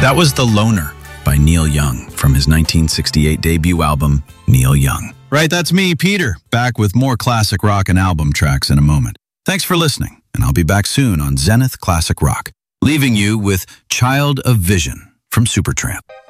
That was The Loner by Neil Young from his 1968 debut album, Neil Young. Right, that's me, Peter, back with more classic rock and album tracks in a moment. Thanks for listening, and I'll be back soon on Zenith Classic Rock, leaving you with Child of Vision from Supertramp.